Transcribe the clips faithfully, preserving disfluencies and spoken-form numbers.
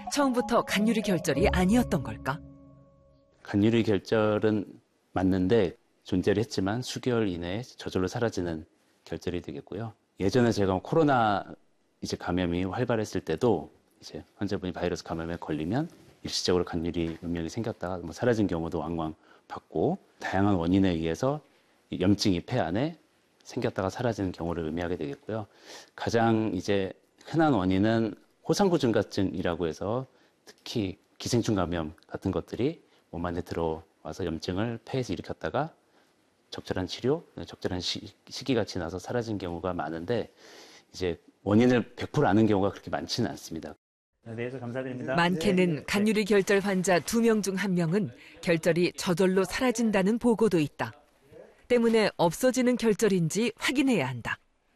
처음부터 간유리 결절이 아니었던 걸까? 간유리 결절은 맞는데 존재를 했지만 수개월 이내에 저절로 사라지는 결절이 되겠고요. 예전에 제가 코로나 이제 감염이 활발했을 때도 이제 환자분이 바이러스 감염에 걸리면 일시적으로 간유리 문명이 생겼다가 뭐 사라진 경우도 왕왕 봤고, 다양한 원인에 의해서 염증이 폐 안에 생겼다가 사라지는 경우를 의미하게 되겠고요. 가장 이제 흔한 원인은 호상구 증가증이라고 해서 특히 기생충 감염 같은 것들이 몸 안에 들어와서 염증을 폐에서 일으켰다가 적절한 치료, 적절한 시, 시기가 지나서 사라진 경우가 많은데, 이제 원인을 백 퍼센트 아는 경우가 그렇게 많지는 않습니다. 네, 감사드립니다. 많게는 간유리 결절 환자 두 명 중 한 명은 결절이 저절로 사라진다는 보고도 있다. 때문에 없어지는 결절인지 확인해야 한다.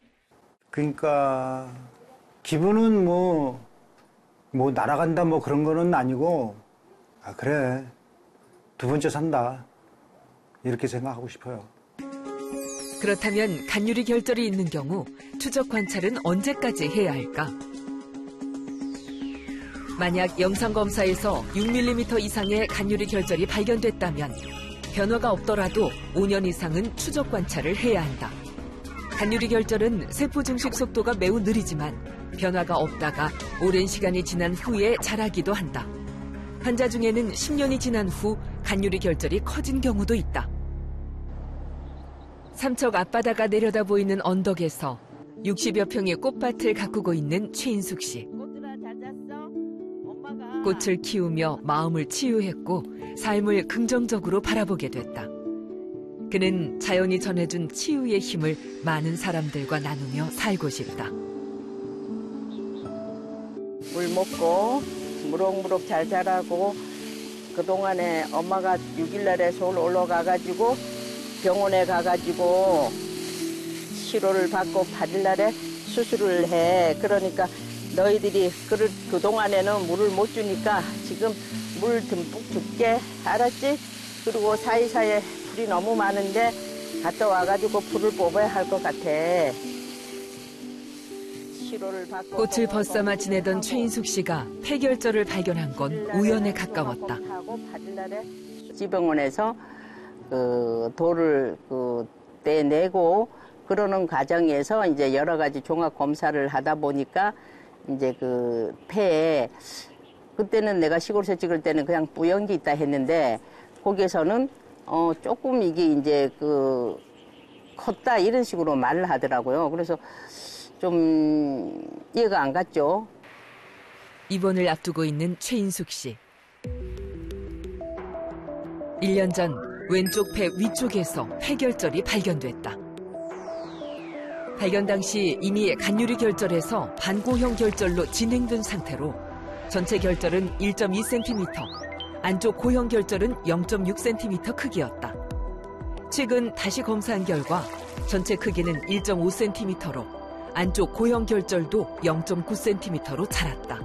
그러니까 기분은 뭐, 뭐 날아간다 뭐 그런 거는 아니고, 아 그래 두 번째 산다 이렇게 생각하고 싶어요. 그렇다면 간유리 결절이 있는 경우 추적 관찰은 언제까지 해야 할까? 만약 영상검사에서 육 밀리미터 이상의 간유리 결절이 발견됐다면 변화가 없더라도 오 년 이상은 추적 관찰을 해야 한다. 간유리 결절은 세포 증식 속도가 매우 느리지만 변화가 없다가 오랜 시간이 지난 후에 자라기도 한다. 환자 중에는 십 년이 지난 후 간유리 결절이 커진 경우도 있다. 삼척 앞바다가 내려다 보이는 언덕에서 육십여 평의 꽃밭을 가꾸고 있는 최인숙 씨. 꽃을 키우며 마음을 치유했고 삶을 긍정적으로 바라보게 됐다. 그는 자연이 전해준 치유의 힘을 많은 사람들과 나누며 살고 싶다. 물 먹고 무럭무럭 잘 자라고, 그동안에 엄마가 육 일날에 서울 올라가가지고 병원에 가가지고 치료를 받고 팔 일날에 수술을 해. 그러니까 너희들이 그, 그동안에는 물을 못 주니까 지금 물 듬뿍 줄게. 알았지? 그리고 사이사이에 풀이 너무 많은데 갔다 와가지고 풀을 뽑아야 할 것 같아. 꽃을 벗삼아 지내던 최인숙 씨가 폐결절을 발견한 건 우연에 가까웠다. 지병원에서 그 돌을 그 떼내고 그러는 과정에서 이제 여러 가지 종합 검사를 하다 보니까 이제 그 폐에, 그때는 내가 시골에서 찍을 때는 그냥 뿌연기 있다 했는데 거기에서는 어 조금 이게 이제 그 컸다 이런 식으로 말을 하더라고요. 그래서 좀 이해가 안 갔죠. 입원을 앞두고 있는 최인숙 씨. 일 년 전 왼쪽 폐 위쪽에서 폐결절이 발견됐다. 발견 당시 이미 간유리 결절에서 반고형 결절로 진행된 상태로 전체 결절은 일 점 이 센티미터, 안쪽 고형 결절은 영 점 육 센티미터 크기였다. 최근 다시 검사한 결과 전체 크기는 일 점 오 센티미터로 안쪽 고형 결절도 영 점 구 센티미터로 자랐다.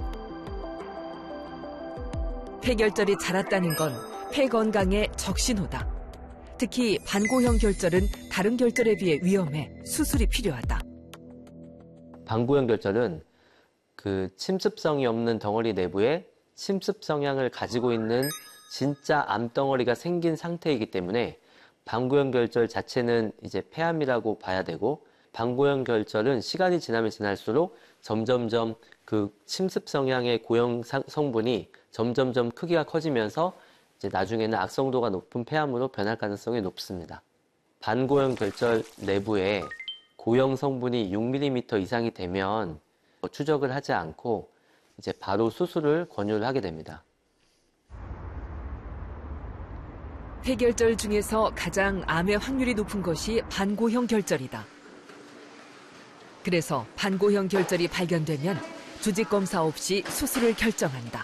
폐결절이 자랐다는 건 폐 건강의 적신호다. 특히 반고형 결절은 다른 결절에 비해 위험해 수술이 필요하다. 반고형 결절은 그 침습성이 없는 덩어리 내부에 침습 성향을 가지고 있는 진짜 암덩어리가 생긴 상태이기 때문에 반고형 결절 자체는 이제 폐암이라고 봐야 되고, 반고형 결절은 시간이 지나면 지날수록 점점점 그 침습 성향의 고형 성분이 점점점 크기가 커지면서 이제 나중에는 악성도가 높은 폐암으로 변할 가능성이 높습니다. 반고형 결절 내부에 고형 성분이 육 밀리미터 이상이 되면 추적을 하지 않고 이제 바로 수술을 권유를 하게 됩니다. 폐결절 중에서 가장 암의 확률이 높은 것이 반고형 결절이다. 그래서 반고형 결절이 발견되면 조직 검사 없이 수술을 결정한다.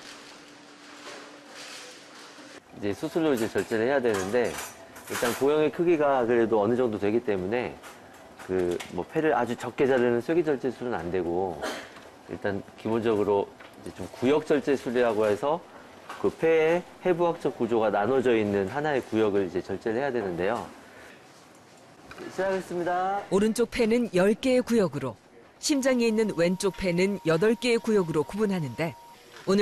이제 수술로 이제 절제를 해야 되는데, 일단 고형의 크기가 그래도 어느 정도 되기 때문에 그 뭐 폐를 아주 적게 자르는 쐐기절제술은 안 되고, 일단 기본적으로 이제 좀 구역절제술이라고 해서 그 폐의 해부학적 구조가 나눠져 있는 하나의 구역을 이제 절제를 해야 되는데요. 시작하겠습니다. 오른쪽 폐는 열 개의 구역으로, 심장에 있는 왼쪽 폐는 여덟 개의 구역으로 구분하는데